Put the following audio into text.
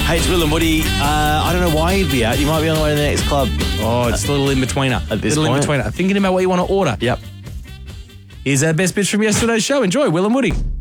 Hey, it's Will and Woody. I don't know why you'd be out. You might be on the way to the next club. Oh, it's a little in-betweener. At this little point. in-betweener. Thinking about what you want to order. Yep. Here's our best bits from yesterday's show. Enjoy, Will and Woody.